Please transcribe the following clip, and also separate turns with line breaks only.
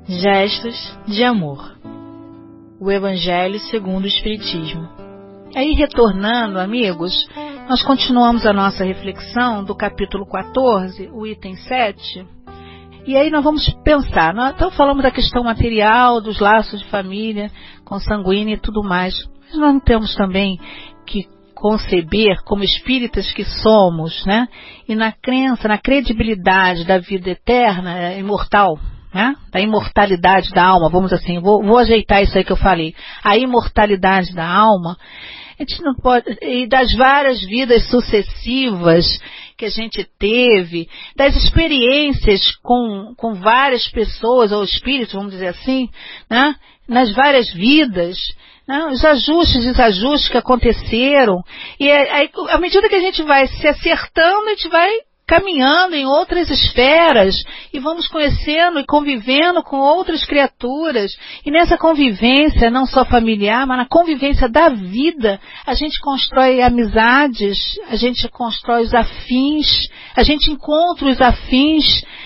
Gestos de amor. O Evangelho segundo o Espiritismo. Aí, retornando, amigos, nós continuamos a nossa reflexão do capítulo 14, o item 7, e aí nós vamos pensar, então falamos da questão material, dos laços de família, consanguínea e tudo mais, mas nós não temos também que conceber como espíritas que somos, né? E na crença, na credibilidade da vida eterna, imortal, né? Da imortalidade da alma, vamos assim, vou ajeitar isso aí que eu falei, a imortalidade da alma, a gente não pode, e das várias vidas sucessivas que a gente teve, das experiências com várias pessoas, ou espíritos, vamos dizer assim, né? Nas várias vidas, né? Os ajustes e desajustes que aconteceram, e aí, à medida que a gente vai se acertando, a gente vai caminhando em outras esferas e vamos conhecendo e convivendo com outras criaturas, e nessa convivência, não só familiar, mas na convivência da vida, a gente constrói amizades, a gente constrói os afins, a gente encontra os afins